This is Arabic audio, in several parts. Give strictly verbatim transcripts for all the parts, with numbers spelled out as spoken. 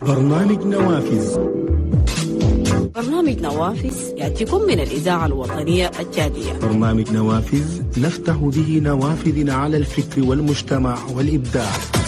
برنامج نوافذ. برنامج نوافذ يأتيكم من الإذاعة الوطنية الجادية. برنامج نوافذ نفتح به نوافذ على الفكر والمجتمع والإبداع.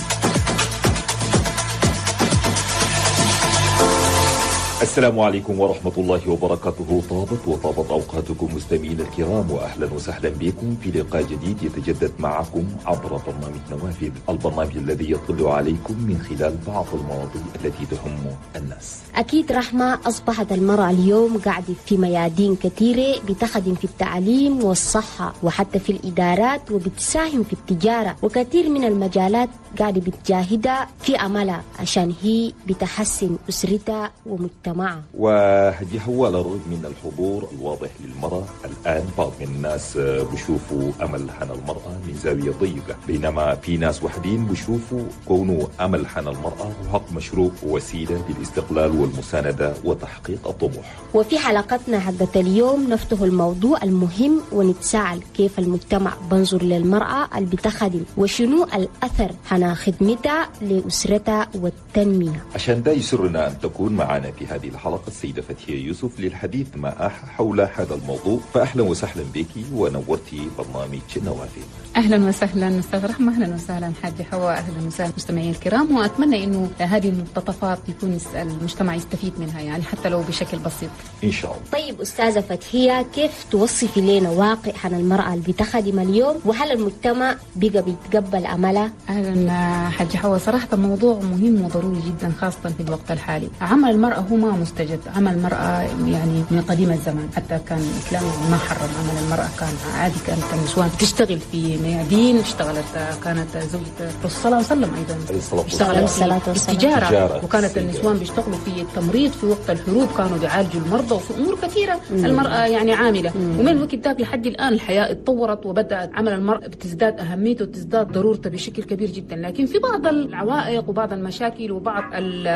السلام عليكم ورحمة الله وبركاته. طابت وطابت أوقاتكم مستمعين الكرام، وأهلا وسهلا بكم في لقاء جديد يتجدد معكم عبر برنامج نوافذ، البرنامج الذي يطلع عليكم من خلال بعض المواضيع التي تهم الناس. أكيد رحمة، أصبحت المرأة اليوم قاعدة في ميادين كثيرة، بتخدم في التعليم والصحة وحتى في الإدارات، وبتساهم في التجارة، وكثير من المجالات قاعدة بتجاهدها في عملها عشان هي بتحسن أسرتها ومجتمعها. وهدي هو على الرغم من الحضور الواضح للمرأة الآن، بعض من الناس بشوفوا أمل حن المرأة من زاوية ضيقة، بينما في ناس وحدين بشوفوا كونه أمل حن المرأة حق مشروع ووسيلة للاستقلال والمساندة وتحقيق الطموح. وفي حلقتنا حقت اليوم نفتح الموضوع المهم ونتساءل كيف المجتمع بنظر للمرأة اللي بتخدم، وشنو الأثر حنا خدمتها لأسرتها والتنمية. عشان ده يسرنا أن تكون معنا في هذه الحلقة السيدة فتحية يوسف للحديث معها حول هذا الموضوع. فأهلا وسهلا بك ونورتي برنامج نوافذ. أهلا وسهلا أستاذ رحمة، أهلا وسهلا حاجة حواء، أهلا وسهلا مستمعين الكرام، وأتمنى إنه هذه المقتطفات يكون المجتمع يستفيد منها، يعني حتى لو بشكل بسيط إن شاء الله. طيب أستاذة فتحية، كيف توصفي لنا واقع عن المرأة اللي بتخدم اليوم، وهل المجتمع بقى بيتقبل عملها؟ أهلا حاجة حواء، صراحة الموضوع مهم وضروري جدا خاصة في الوقت الحالي. عمل المرأة هو ما مستجد، عمل المرأة يعني من قديم الزمان، حتى كان الإسلام ما حرم عمل المرأة، كان عادي، كانت النسوان تشتغل في ميادين، اشتغلت كانت زوجة الرسول صلى الله عليه وسلم أيضا اشتغلت في التجارة، وكانت النسوان بيشتغلوا في التمريض في وقت الحروب، كانوا بيعالجوا المرضى، وفي أمور كثيرة مم. المرأة يعني عاملة مم. ومن الوقت ذاك لحد الآن الحياة اتطورت، وبدأت عمل المرأة بتزداد أهميته وتزداد ضرورته بشكل كبير جدا. لكن في بعض العوائق وبعض المشاكل وبعض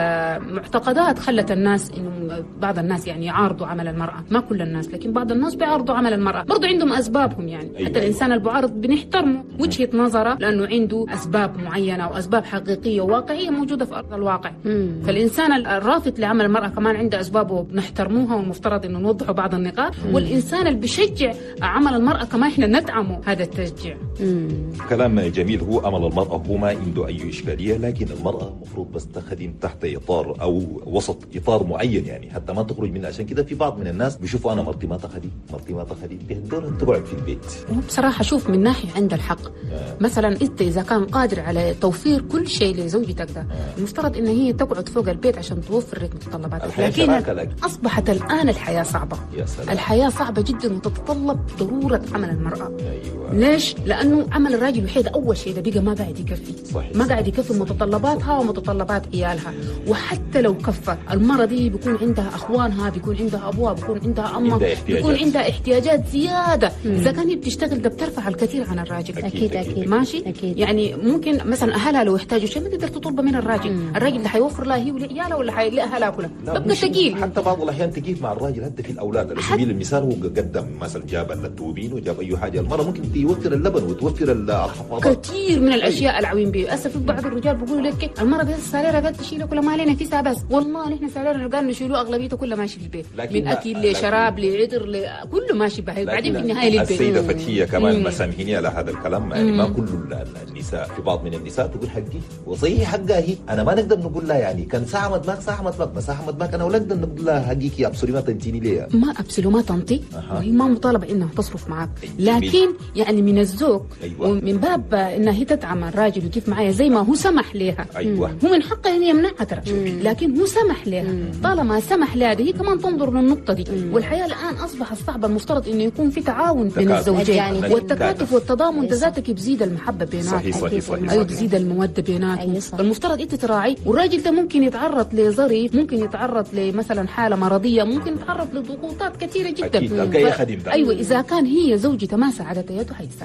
المعتقدات خلت الناس إنه بعض الناس يعني يعارضوا عمل المرأة، ما كل الناس لكن بعض الناس بيعارضوا عمل المرأة، برضو عندهم أسبابهم يعني. أيوة. حتى الإنسان البعارض بنحترمه وجهة نظره لأنه عنده أسباب معينة وأسباب حقيقية وواقعية موجودة في أرض الواقع. مم. فالإنسان الرافض لعمل المرأة كمان عنده أسبابه وبنحترموها، والمفترض إنه نوضحوا بعض النقاط. مم. والإنسان اللي بيشجع عمل المرأة كمان إحنا ندعمه هذا التشجيع. مم. كلام جميل. هو عمل المرأة هو ما عنده أي إشكالية، لكن المرأة مفروض بس تخدم تحت إطار أو وسط إطار معين، يعني حتى ما تخرج منه. عشان كده في بعض من الناس بيشوفوا أنا مرتي ما تخدم مرتي ما تخدم بيهدرها تقعد في البيت. بصراحة شوف من ناحية عند الحق. آه. مثلا أنت إذا كان قادر على توفير كل شيء لزوجتك ده، آه. المفترض إن هي تقعد فوق البيت عشان توفر لك متطلباتك، لكن أصبحت الآن الحياة صعبة. الحياة صعبة جدا وتتطلب ضرورة عمل المرأة. أيوة. ليش؟ لأنه عمل الراجل وحيد أول شيء ده بقى ما قاعد يكفي. صحيح. ما قاعد يكفي متطلباتها ومتطلبات عيالها. وحتى لو كفى المرأة دي بيكون عندها أخوانها، بيكون عندها أبوها، بيكون عندها أمها، بيكون عندها احتياجات زيادة. مم. إذا كان هي بتشتغل ده بترفع الكثير عن الراجل. أكيد أكيد ماشي. أكيد. يعني ممكن مثلا أهلها لو يحتاجوا شيء ما تقدر تطلبه من الراجل. مم. الراجل ده حيوفر لها هي ولعيالها ولا حيلاقيها كلها، تبقى ثقيل. حتى بعض الأحيان تقيل مع الراجل حتى في الأولاد. على سبيل المثال هو قدم مثلا جاب التوبين وجاب أي حاجة، المرأة ممكن توفر اللبن وتوفر الحفاضات، كثير من الأشياء أيوة. العوين بيه. أسف بعض الرجال بيقولوا لك المرأة بس ساليرها قد تشيله كل ما علينا فيها بس، والله نحن ساليرنا قال نشيلوه أغلبيته كله ماشي في البيت، من أكل لشراب لعطر كله ماشي بهاي، بعدين في النهاية للبيت. السيدة فتحية كمان مسامحيني على هذا الكلام، يعني ما كل النساء، في بعض من النساء تقول حقي وصحيح حقها هي، أنا ما نقدر نقول لها يعني كان ساعة مدماغ ساعة مدماغ ما ساعة مدماغ، أنا ولا نقدر نقول لها حقيقي أبصري ما تنتيني ليه، ما أبصري ما تنطي. أه. وهي ما مطالبة إنها تصرف معك، لكن يعني من الذوق. أيوة. ومن باب إنها هي تدعم الراجل وكيف معايا زي ما هو سمح لها. أيوة. هو من حقها إن يمنعها ترى، لكن هو سمح لها. طالما سمح لها هي كمان تنظر للنقطة دي. مم. والحياة الآن أصبحت صعبة، المفترض إنه يكون في تعاون بين الزوجين، يعني والتكاتف والتضامن ذاتك بيزيد المحبة بيناتهم. صحيح صحيح صحيح. أيوة بيزيد المودة بيناتهم. أيوة. فالمفترض أنت تراعي، والراجل ده ممكن يتعرض لظرف، ممكن يتعرض لمثلا حالة مرضية، ممكن يتعرض لضغوطات كثيرة جدا. أكيد. ف... أيوة إذا كان هي زوجته ما ساعدته يده حيساعدها.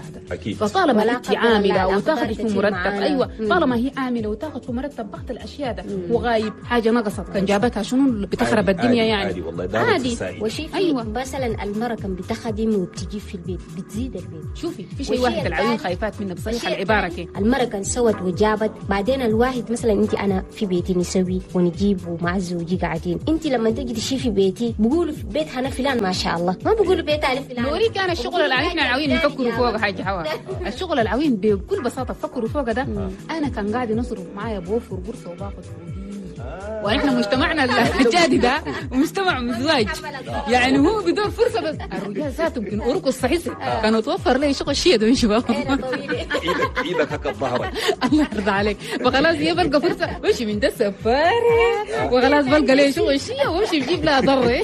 أكيد. فطالما انت عامله وتاخذي في مرتب، معانا. ايوه مم. طالما هي عامله وتاخذ في مرتب بعض الاشياء ده هو غايب حاجه نقصت كان جابتها شنو بتخرب الدنيا عادي يعني عادي والله ده عادي. وشي في أيوة. مثلا المرأة كان بتخدم وبتجي في البيت بتزيد البيت. شوفي في شيء والشيء واحد العيون الثاني- خايفات منه بصحيح والشيء العباره الثاني، كده. المرأة كان سوت وجابت، بعدين الواحد مثلا انت انا في بيتي نسوي ونجيب ومع زوجي قاعدين، انت لما تجي تشي في بيتي بقولوا في بيت هنا فلان ما شاء الله، ما بقولوا بيت علي فلان. نوريك انا الشغل اللي احنا العوين نفكروا فوق حاجه حوا الشغل العوين بكل بساطه فكروا فوق ده. انا كان قاعد نصرف معايا بوفر بورصه وباخذ فلوس. واحنا مجتمعنا الجادي ده ومجتمع مزواج يعني هو بدون فرصه، بس الرجال ذاتهم يمكن اوركو الصحيح كانوا توفر لي شغل شيء ده من شباب. ايدك ايدك هكا ظهرك. الله يرضى عليك. فخلاص هي بلقى فرصه مشي من ده سفاري وخلاص بلقى لي شغل شيء وامشي بجيب لها ضري.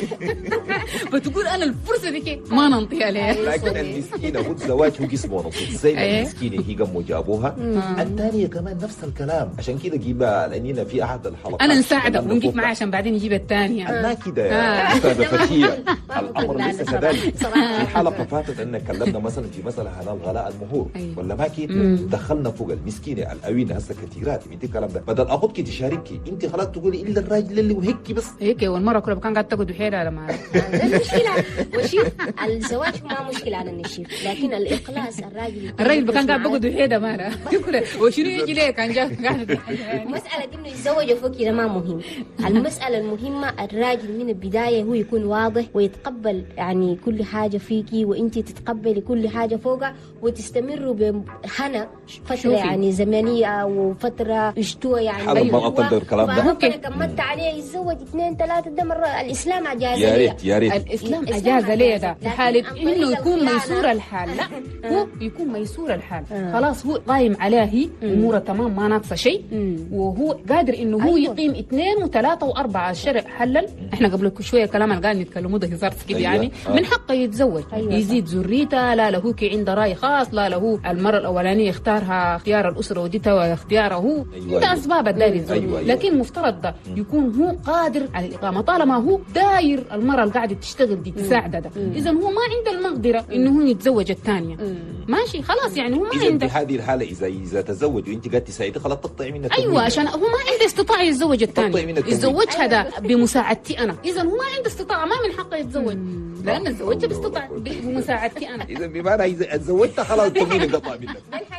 فتقول انا الفرصه دي كيف ما ننطي عليها. لكن المسكينه هو الزواج هو قسمه ونصيب زي ما أيه. المسكينه هي قاموا جابوها، الثانيه كمان نفس الكلام. عشان كده جيبها لاننا في احد الحلقات انا نساعدك كلامنا ونجيب فوق. معاه عشان بعدين يجيب الثانيه. لا كده آه. يا استاذه فتيه الامر لا، ليس لا، كذلك. صراحة. في حلقه فاتت ان تكلمنا مثلا في مساله هنا الغلاء المهور أيوة. ولا ما كده دخلنا فوق المسكينه الاوين هسه كثيرات من الكلام ده، بدل اخذك تشاركي انت خلاص تقولي الا الراجل اللي وهيك بس. هيك والمره كلها كان قاعد تقعد وحيدها لما المشكلة وشوف الزواج ما مشكلة على النشيف، لكن الإخلاص الراجل الراجل كان قاعد بقعد وحيدها ماله وشنو يجي ليه كان جاي قاعد المسألة دي إنه يتزوج فوق كده ما مهم. المسألة المهمة الراجل من البداية هو يكون واضح ويتقبل يعني كل حاجة فيكي وأنت تتقبلي كل حاجة فوقها وتستمروا بهنا فترة شوفي. يعني زمنية وفترة اشتوى يعني. حاجة ما أطلع الكلام ده. فربنا كملت عليه يتزوج اثنين ثلاثة ده مرة الإسلام أجاز يا ليه. ريت يا ريت الاسلام الإسلام اجاز ليه ده لكن في حاله عن انه طريق يكون الخيانة. ميسور الحال. لا هو يكون ميسور الحال آه. خلاص هو قايم عليه هي اموره تمام ما ناقصه شيء وهو قادر انه هو أيوة. يقيم اثنين وثلاثه واربعه. الشرع حلل احنا قبل شويه كلام اللي قاعد نتكلموا ده هزار كده أيوة. يعني آه. من حقه يتزوج أيوة يزيد ذريته. لا له كي عنده راي خاص، لا له المره الاولانيه اختارها اختيار الاسره وديتها واختياره هو أيوة. ده أيوة. اسباب الداير يتزوج. أيوة. أيوة. لكن مفترض ده يكون هو قادر على الاقامه طالما هو داير المره اللي قاعده تشتغل دي تساعده ده. اذا هو ما عنده المقدره انه هو يتزوج الثانيه ماشي خلاص يعني هو ما اذا عنده. في هذه الحاله اذا اذا تزوج وانت قاعد تساعدي خلاص تقطعي منها ايوه عشان هو ما عنده استطاعه يتزوج تقطعي الثاني من التمويل. يتزوجها ده بمساعدتي انا. اذا هو ما عنده استطاعه ما من حقه يتزوج لان الزواج باستطاع بمساعدتي انا. اذا بمعنى اذا تزوجت خلاص التمويل قطع منك.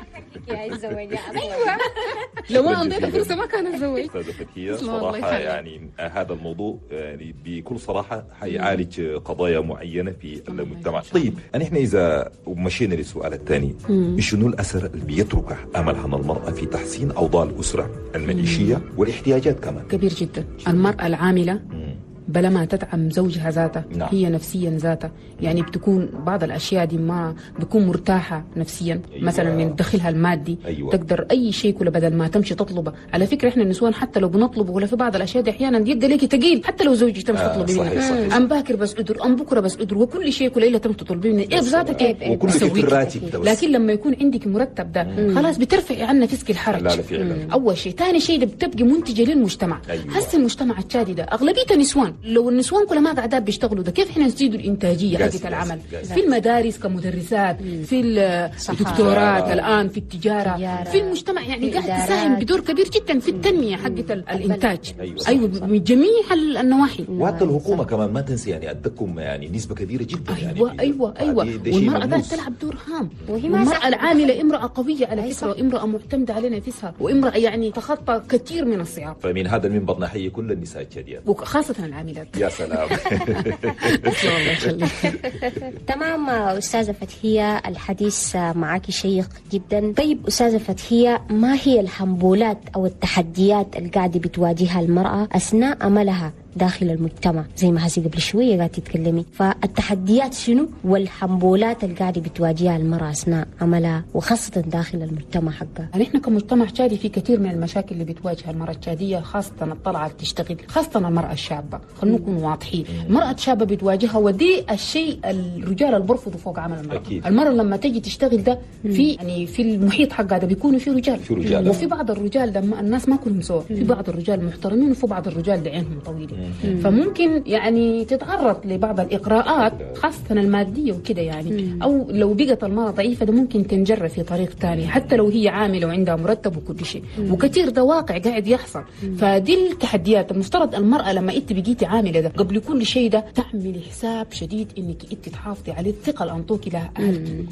ايوه لو ما انطيته فرصه ما كان اتزوج. استاذه فتيه الله صراحه يخليك. يعني هذا الموضوع يعني بكل صراحه حيعالج قضايا معينه في المجتمع. طيب نحن اذا مشينا للسؤال الثاني، شنو الاثر اللي بيتركه املها المراه في تحسين اوضاع الاسره المعيشيه والاحتياجات كمان؟ كبير جدا. المراه العامله بلا ما تدعم زوجها ذاته نعم. هي نفسيا ذاتها يعني بتكون بعض الاشياء دي ما بتكون مرتاحه نفسيا. أيوة. مثلا من دخلها المادي أيوة. تقدر اي شيء كله بدل ما تمشي تطلبه. على فكره احنا النسوان حتى لو بنطلبه ولا في بعض الاشياء دي احيانا يبقى لك ثقيل حتى لو زوجك تمشي آه، تطلبي صحيح، منه صحيح. ام باكر بس ادر ام بكره بس ادر وكل شيء كله الا تمشي تطلبي منه ايه بذاتك ايه وكل تسويه. في الراتب ده بس. لكن لما يكون عندك مرتب ده خلاص بترفعي عنا فسق الحرج. لا لا فعلا. اول شيء، ثاني شيء بتبقي منتجه للمجتمع. أيوة. هسه المجتمع الشادي ده اغلبيته نسوان. لو النسوان كلها ما قاعدات بيشتغلوا ده كيف احنا نزيدوا الانتاجيه جاز- حقت العمل؟ جاز- في المدارس كمدرسات، في الدكتورات الان، في التجاره، تجارة، في المجتمع يعني في قاعد إدارات. تساهم بدور كبير جدا في التنميه حقت ال- الانتاج. أيوة. ايوه من جميع ال- النواحي. وحتى الحكومه كمان ما تنسي يعني ادتكم يعني نسبه كبيره جدا يعني ايوه في- ايوه ايوه هذه- ده شيء والمراه ملموس. ذات تلعب دور هام. وهي ما والمراه صح- العامله امراه قويه على أي فكره، صح. وامراه معتمده على نفسها، وامراه يعني تخطى كثير من الصعاب فمن هذا المنبر نحيي كل النساء الشاديات. وخاصه العاملات. يا سلام. الله يخليك. تمام أستاذة فتحية، الحديث معك شيق جدا. طيب أستاذة فتحية، ما هي الحنبولات أو التحديات اللي قاعدة بتواجهها المرأة أثناء عملها داخل المجتمع؟ زي ما هسي قبل شوية قاعدة تتكلمي، فالتحديات شنو والحنبولات اللي قاعدة بتواجهها المرأة أثناء عملها وخاصة داخل المجتمع حقها؟ يعني احنا كمجتمع شادي في كثير من المشاكل اللي بتواجه المرأة الشادية، خاصة الطلعة تشتغل، خاصة المرأة الشابة. خلينا نكون واضحين، المرأة الشابة بتواجهها ودي الشيء الرجال اللي برفضوا فوق عمل المرأة. أكيد. المرأة لما تجي تشتغل ده في يعني في المحيط حقها ده بيكونوا في رجال، في رجال. وفي بعض الرجال ده ما- الناس ما كلهم سوا، في بعض الرجال محترمين وفي بعض الرجال ده عينهم طويلة. فممكن يعني تتعرض لبعض الإغراءات خاصة المادية وكده يعني، أو لو بقت المرأة ضعيفة ده ممكن تنجر في طريق تاني حتى لو هي عاملة وعندها مرتب وكل شيء، وكثير ده واقع قاعد يحصل. فدي التحديات. المفترض المرأة لما انت بقيتي عاملة ده قبل كل شيء ده تعملي حساب شديد انك انت تحافظي على الثقة اللي انطوكي لها اهلك،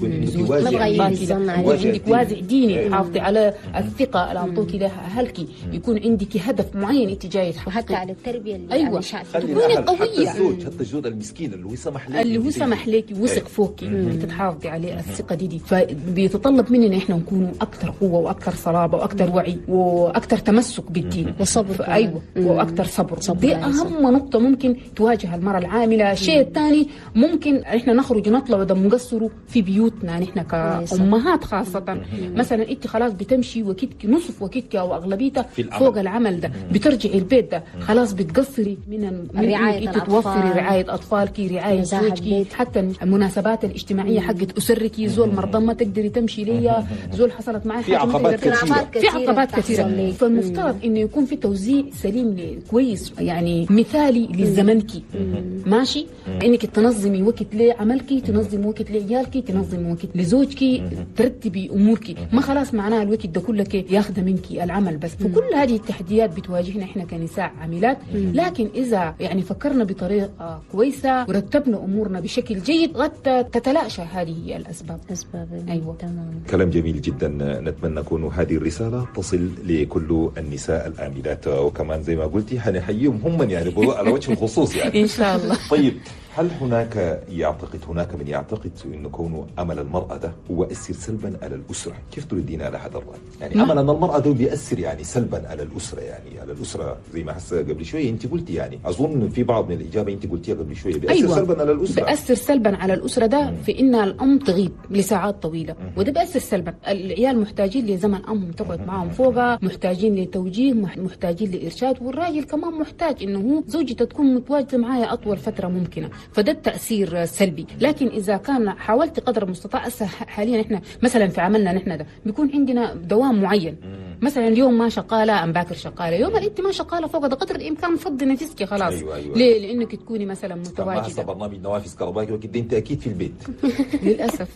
عندك وازع ديني تحافظي على الثقة اللي انطوكي لها اهلك، يكون عندك هدف معين انت جاي تحققيه، وحتى على التربية اللي ايوه تكوني قوية. حتى الزوج، حتى الزوج المسكين اللي هو سمح لك اللي هو سمح لك وثق فوقي انك تحافظي عليه الثقة دي دي فبيتطلب مننا احنا نكون اكثر قوة واكثر صلابة واكثر وعي واكثر تمسك بالدين وصبر. ايوه واكثر صبر. صبر دي اهم نقطة ممكن تواجه المرأة العاملة. الشيء الثاني ممكن احنا نخرج نطلع وده مقصروا في بيوتنا نحن كأمهات خاصة. مثلا انت خلاص بتمشي وكتك نصف وكتك او اغلبيتها فوق العمل ده، بترجعي البيت ده خلاص بتقصري من رعاية انت توفري رعاية اطفالك، رعاية زوجك، حتى المناسبات الاجتماعية حقت اسرك. زول مرضى ما تقدري تمشي ليا، زول حصلت معي في عقبات كثيرة في عقبات كثيرة. فالمفترض انه يكون في توزيع سليم كويس يعني مثالي لزمنك ماشي، انك تنظمي وقت لعملك، تنظمي وقت لعيالك، تنظمي وقت لزوجك، ترتبي امورك. ما خلاص معناها الوقت ده كله ياخذ منك العمل بس. فكل هذه التحديات بتواجهنا احنا كنساء عاملات، لكن اذا يعني فكرنا بطريقه كويسه ورتبنا امورنا بشكل جيد قد تتلاشى هذه الاسباب. اسباب ايوه تمام. كلام جميل جدا. نتمنى تكون هذه الرساله تصل لكل النساء العاملات، وكمان زي ما قلتي حنحييهم هم يعني على وجه الخصوص يعني ان شاء الله. طيب، هل هناك يعتقد هناك من يعتقد انه كونه عمل المراه ده هو يؤثر سلبا على الاسره؟ كيف تردين على هذا الراي؟ يعني عمل ان المراه ده بيأثر يعني سلبا على الاسره، يعني على الاسره زي ما هسه قبل شويه انت قلتي، يعني اظن في بعض من الاجابه انت قلتيها قبل شويه بيأثر أيوة. سلبا على الاسره. بيأثر سلبا على الاسره ده في ان الام تغيب لساعات طويله، وده بيأثر سلبا. العيال محتاجين لزمن امهم تقعد معهم فوقها، محتاجين لتوجيه، محتاجين لارشاد، والراجل كمان محتاج انه هو زوجته تكون متواجده معايا اطول فتره ممكنه. فده التأثير سلبي. لكن إذا كان حاولت قدر المستطاع حاليا إحنا مثلا في عملنا نحن ده بيكون عندنا دوام معين، مثلا اليوم ما شغالة أم باكر شغالة، يوم اللي أنت ما شغالة فوق ده قدر الإمكان فضي نفسك خلاص. أيوة أيوة. ليه؟ لأنك تكوني مثلا متواجدة. هسه برنامج نوافذ كهربائي وكده أنت أكيد في البيت. للأسف.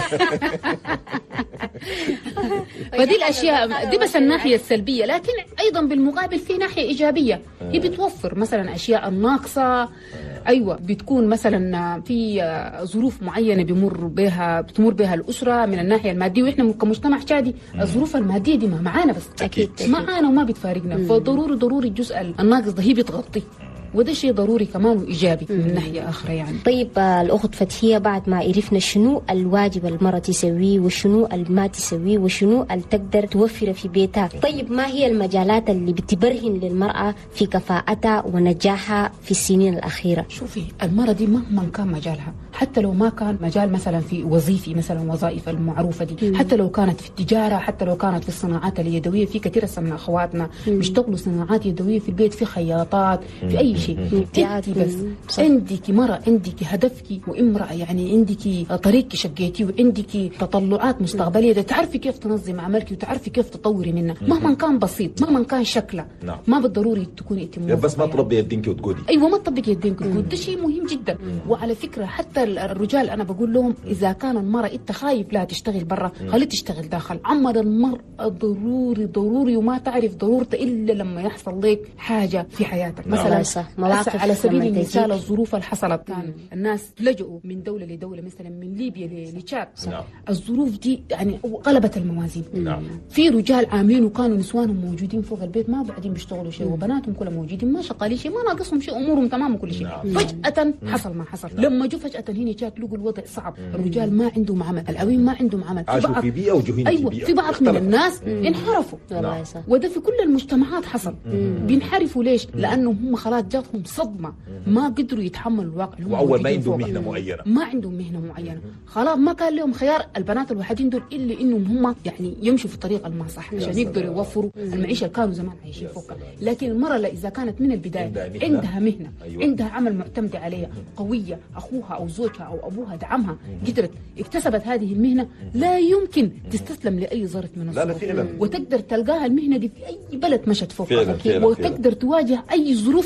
فدي الأشياء دي بس الناحية السلبية، لكن أيضا بالمقابل في ناحية إيجابية. هي بتوفر مثلا أشياء الناقصة. أيوة بتكون مثلا في ظروف معينة بمر بها بتمر بها الأسرة من الناحية المادية، وإحنا كمجتمع شادي الظروف المادية دي ما معانا بس أكيد معانا وما بتفارقنا. فضروري ضروري الجزء الناقص ده هي بتغطي، وده شيء ضروري كمان وإيجابي من ناحية أخرى يعني. طيب الأخت فتحية، بعد ما عرفنا شنو الواجب المرأة تسويه وشنو ما تسويه وشنو اللي تقدر توفره في بيتها، طيب ما هي المجالات اللي بتبرهن للمرأة في كفاءتها ونجاحها في السنين الأخيرة؟ شوفي المرأة دي مهما كان مجالها، حتى لو ما كان مجال مثلا في وظيفي مثلا وظائف المعروفة دي، حتى لو كانت في التجارة، حتى لو كانت في الصناعات اليدوية، في كثير من أخواتنا بيشتغلوا صناعات يدوية في البيت، في خياطات، في أي شيء. انت بس صح. عندك مرأة، عندك هدفك وامرأة، يعني عندك طريقك شقيتي وعندك تطلعات مستقبلية، تعرفي كيف تنظم عملك وتعرفي كيف تطوري منها مهما كان بسيط، مهما كان شكله. نعم. ما بالضروري تكوني انت بس ما تربي يدينك وتقولي. ايوه ما تطبقي يدينك وتقولي، ده شيء مهم جدا. مم. وعلى فكرة حتى الرجال انا بقول لهم اذا كان المرأة انت خايف لا تشتغل برا، خلي تشتغل داخل. عمل المرأة ضروري ضروري، وما تعرف ضرورته الا لما يحصل لك حاجة في حياتك. مثلا على سبيل المثال الظروف اللي حصلت، كان الناس لجؤوا من دولة لدولة، مثلا من ليبيا لتشاد. نعم. الظروف دي يعني قلبت الموازين. نعم. في رجال عاملين وكانوا نسوانهم موجودين فوق البيت ما بعدين بيشتغلوا شيء، وبناتهم كلهم موجودين ما شغالين شيء، ما ناقصهم شيء، امورهم تمام وكل شيء. نعم. فجأة حصل ما حصل. نعم. لما جو فجأة هنا تشاد لقوا الوضع صعب. مم. الرجال ما عندهم عمل، العوين ما عندهم عمل، عاشوا في بيئة وجوهين أيوة في بيئة. في بعض من الناس مم. انحرفوا. نعم. وده في كل المجتمعات حصل. مم. بينحرفوا ليش؟ لأنه هم خلاص جاتهم صدمة، ما قدروا يتحملوا الواقع. وأول ما عندهم مهنة معينة، ما عندهم مهنة معينة، خلاص ما كان لهم خيار البنات الوحيدين دول إلا إنهم هم يعني يمشوا في الطريق الما صح عشان يقدروا يوفروا المعيشة اللي كانوا زمان عايشين فوقها. لكن المرأة إذا كانت من البداية عندها مهنة، أيوة. عندها عمل معتمد عليها قوية، أخوها أو زوجها أو أبوها دعمها، قدرت اكتسبت هذه المهنة، لا يمكن تستسلم لأي ظرف من الظروف، وتقدر تلقاها المهنة دي في أي بلد مشت فوقها، وتقدر تواجه أي ظروف تمر بها.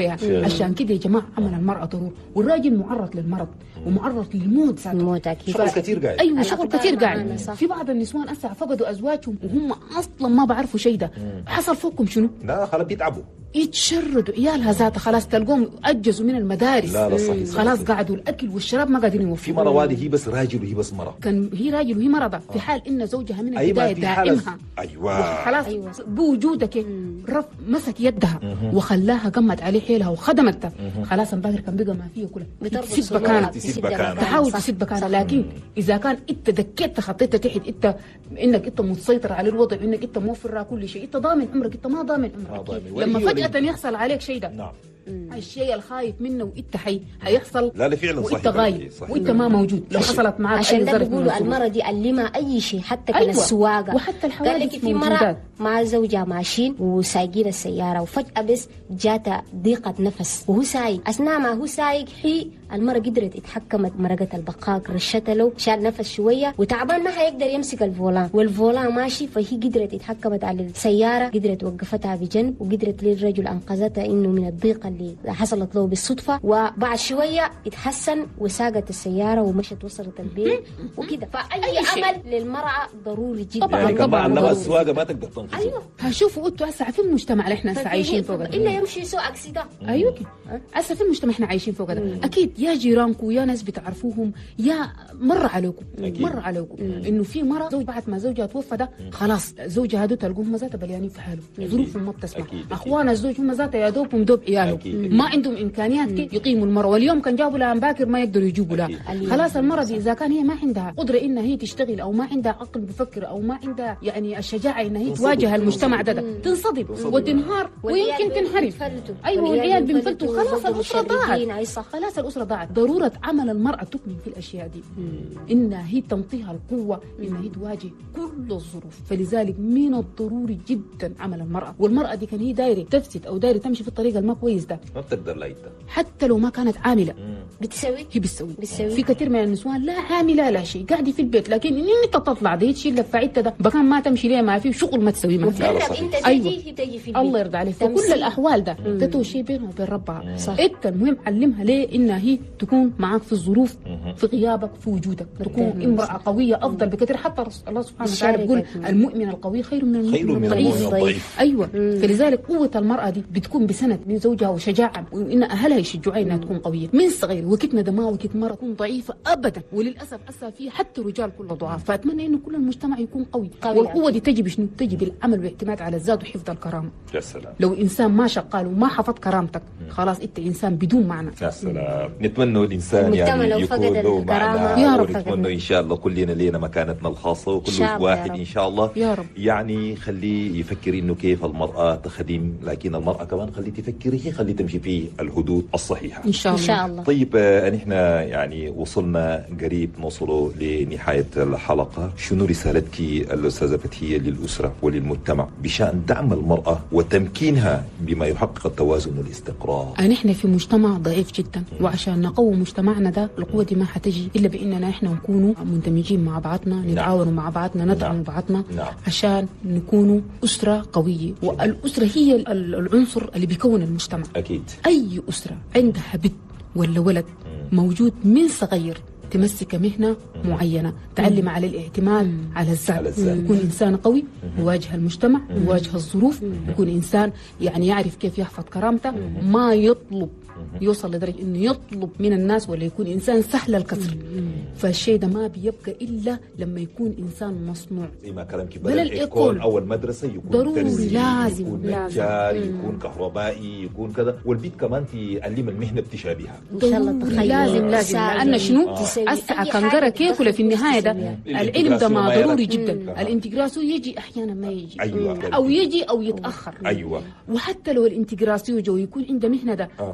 فيها. عشان كده يا جماعه عمل المراه ضروري، والراجل معرض للمرض ومعرض للموت ذاته. الموت اكيد شغل كثير قاعد. ايوه شغل كثير قاعد. في بعض النسوان اسا فقدوا ازواجهم وهم اصلا ما بعرفوا شيء ده. حصل فوقهم شنو؟ لا خلاص بيتعبوا، يتشردوا عيالها ذاتها خلاص تلقوهم اجزوا من المدارس. لا لا صحيح خلاص صحيح. قعدوا الاكل والشراب ما قادرين في يوفروا. مرة والدي هي بس راجل وهي بس مرة، كان هي راجل وهي مرضى في حال ان زوجها من أيوة البدايه في حالة- دائمها. ايوه خلاص أيوة. بوجودك رف مسك يدها وخلاها قمت عليه حيلها وخدمتها. خلاص الباقر كان بقى ما فيه كلها بتربط تسد صدورها، مكانها، تسد مكانها. تحاول صح. تسد مكانها. صح. لكن اذا كان انت دكيت خطيت تحت انت انك انت مسيطر على الوضع وانك انت موفر لها كل شيء، انت ضامن عمرك، انت ما ضامن عمرك. ضامن. لما ولا هي فجاه ولا يحصل عليك شيء ده، نعم. الشيء الخايف منه وانت حي هيحصل. لا لا فعلا وانت صحيح. غايب صحيح. وانت ما موجود. لو حصلت معك عشان أي ده ظرف من بيقولوا الظروف. المرة دي علمها أي شيء حتى كان أيوة. السواقة. وحتى الحوادث قال لك في مرة موجودات. مع زوجها ماشيين وسايقين السيارة وفجأة بس جاتها ضيقة نفس وهو سايق. أثناء ما هو سايق هي المرة قدرت اتحكمت، مرقت البقاق رشتها له، شال نفس شوية وتعبان ما حيقدر يمسك الفولان والفولان ماشي، فهي قدرت اتحكمت على السيارة، قدرت وقفتها بجنب وقدرت للرجل أنقذتها إنه من الضيقة اللي حصلت له بالصدفة. وبعد شوية اتحسن وساقت السيارة ومشت وصلت البيت وكده. فأي أي شيء. عمل للمرأة ضروري جدا. طبعاً. يعني كمان طبعاً علمها ضروري. السواقة ما تقدر تنقذه. أيوة. هشوفوا انتوا هسه في المجتمع اللي احنا هسه عايشين فوق ده. إلا يمشي يسوق أكسيدا. ايوه هسه في المجتمع احنا عايشين فوق ده. اكيد يا جيرانكم يا ناس بتعرفوهم يا مر عليكم أكيد. مر عليكم انه في مره زوج بعد ما زوجها توفى ده خلاص زوجها هذول تلقوهم هم ذاتها بليانين في حاله، ظروفهم ما بتسمح. أكيد. اخوان الزوج هم ذاتها يا دوبهم دوب عيالهم أكيد. ما عندهم امكانيات كيف يقيموا المراه، واليوم كان جابوا لها باكر ما يقدروا يجيبوا لها. أكيد. خلاص المراه دي اذا كان هي ما عندها قدره انها هي تشتغل او ما عندها عقل بفكر او ما عندها يعني الشجاعه انها هي تنصدم. تواجه المجتمع ده, ده تنصدم. تنصدم وتنهار ويمكن تنحرف. ايوه والعيال بينفلتوا خلاص الاسره ضاعت. خلاص الاسره ضاعت. ضروره عمل المراه تكمن في الاشياء دي انها هي تنطيها القوه انها هي تواجه كل الظروف. فلذلك من الضروري جدا عمل المراه. والمراه دي كان هي دايره تفسد او دايره تمشي في الطريق الما كويس ده ما بتقدر لا انت. حتى لو ما كانت عامله بتسوي هي بتسوي. بتسوي. في كثير من النسوان لا عامله لا شيء قاعده في البيت، لكن ان انت تطلع دي تشيل لفعتها ده بكان ما تمشي ليه ما في شغل ما تسوي ما في. جرب صحيح. انت تجي أيوة. هي تجي في البيت. الله يرضى عليك. فكل تمثيل. الاحوال ده ده شيء بينها وبين ربها. صح. انت المهم علمها ليه انها هي تكون معك في الظروف في غيابك في وجودك، تكون امراه قويه افضل بكثير. حتى رس- الله سبحانه وتعالى بيقول تشاركك. المؤمن القوي خير من خير المؤمن من الضعيف. المؤمن الضعيف. ايوه فلذلك قوه المراه دي بتكون بسند من زوجها وشجاعه، وان اهلها يشجعوها انها تكون قويه من صغير. وكتنا ده ما وكت مره تكون ضعيفه ابدا، وللاسف اسا في حتى رجال كله ضعاف. فاتمنى انه كل المجتمع يكون قوي. قوي. والقوه دي تجي بشنو؟ تجي بالعمل والاعتماد على الذات وحفظ الكرامه. يا سلام. لو انسان ما شغال وما حفظ كرامتك خلاص انت انسان بدون معنى. يا سلام. نتمنى الانسان المجتمع يعني لو يكون فقد له الكرامة معنى، يا رب ونتمنى ان شاء الله كلنا لينا مكانتنا الخاصه وكل إن شاء الله يا واحد رب. ان شاء الله يا رب. يعني خليه يفكر انه كيف المراه تخدم، لكن المراه كمان خليه تفكر هي خليه تمشي في الحدود الصحيحه. ان شاء ان الله. شاء الله. طيب آه، نحن يعني وصلنا قريب نوصلوا لنهاية الحلقة. شنو رسالتك الأستاذة فتحية للأسرة وللمجتمع بشأن دعم المرأة وتمكينها بما يحقق التوازن والاستقرار؟ نحن في مجتمع ضعيف جدا، وعشان نقوي مجتمعنا ده القوة دي ما حتجي إلا بإننا إحنا نكونوا مندمجين مع بعضنا، نتعاونوا مع بعضنا، ندعم نعم. بعضنا نعم. عشان نكونوا أسرة قوية. والأسرة هي ال- العنصر اللي بيكون المجتمع. أكيد. أي أسرة عندها بنت ولا ولد موجود من صغير تمسك مهنة معينة، تعلم على الاعتماد على الذات، على الذات. يكون إنسان قوي يواجه المجتمع يواجه الظروف، يكون إنسان يعني يعرف كيف يحفظ كرامته، ما يطلب يوصل لدرجة إنه يطلب من الناس ولا يكون إنسان سهل الكسر. فالشيء ده ما بيبقى إلا لما يكون إنسان مصنوع. زي ما كلامك بل بدل الإيكول. الإيكول أو المدرسة يكون ضروري، تنسيق، لازم، يكون لازم. نجار، يكون كهربائي، يكون كذا. والبيت كمان تعلم المهنة بتشابهها. ان شاء الله ضروري، تخيل لازم لازم لأن شنو تسوي أسعى أي كان حاجة قرا كيف ولا في النهاية ده تسويها. العلم ده ما الانتجراسيون ضروري ما جدا. يلا. الانتجراسيون يجي أحيانا ما يجي، أيوة. أو يجي أو يتأخر. أيوة. وحتى لو الانتجراسيون جو يكون عنده مهنة ده آه. بتكون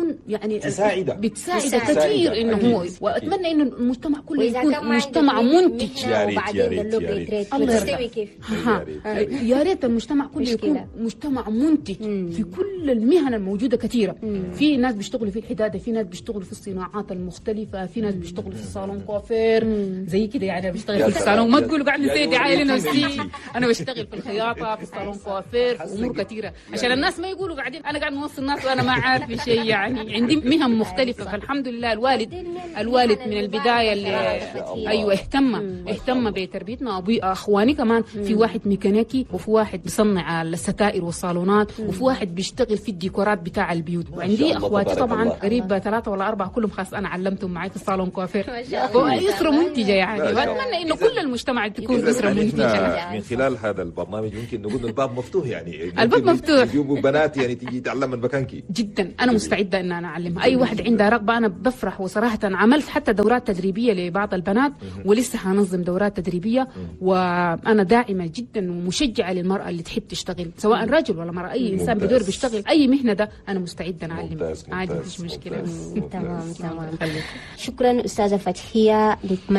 كمان يعني تساعده بتساعد كثير انه هو، واتمنى انه المجتمع كله يكون مجتمع منتج. يا ريت يا ريت الله يرضى كيف يا ريت المجتمع كله يكون مجتمع منتج في كل المهن الموجوده كثيره. في ناس بيشتغلوا في الحداده، في ناس بيشتغلوا في الصناعات المختلفه، في ناس بيشتغلوا في الصالون كوافير زي كده يعني. انا بشتغل في الصالون، ما تقولوا قاعد نسيت عائله نفسي، انا بشتغل في الخياطه، في الصالون كوافير، في امور كثيره عشان الناس ما يقولوا قاعدين انا قاعد نوصل الناس وانا ما عارف شيء يعني. عندي مهن مختلفه، فالحمد لله الوالد الوالد من البدايه اللي ايوه اهتم اهتم بتربيتنا. ابوي اخواني كمان في واحد ميكانيكي، وفي واحد بيصنع الستائر والصالونات، وفي واحد بيشتغل في الديكورات بتاع البيوت. وعندي اخواتي طبعا قريب ثلاثه ولا اربعه كلهم خاص انا علمتهم معي في الصالون كوافير. اسره منتجه يعني، واتمنى انه كل المجتمع تكون اسره منتجه. من خلال هذا البرنامج يمكن نقول الباب مفتوح يعني، الباب مفتوح، يجيبوا بنات يعني تيجي تعلم من مكانك. جدا انا مستعده ان انا اعلمها اي واحد عندها رغبه. انا بفرح وصراحه عملت حتى دورات تدريبيه لبعض البنات، ولسه حنظم دورات تدريبيه. وانا داعمه جدا ومشجعه للمراه اللي تحب تشتغل، سواء رجل ولا مراه، اي انسان بدور بيشتغل اي مهنه ده انا مستعده نعلم عادي، مفيش مشكله. تمام تمام. شكرا استاذه فتحيه.